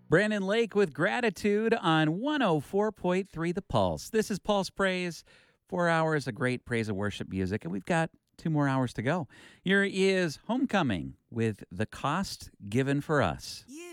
Brandon Lake with Gratitude on 104.3 The Pulse. This is Pulse Praise. 4 hours of great praise and worship music, and we've got 2 more hours to go. Here is Homecoming with The Cost Given for Us. You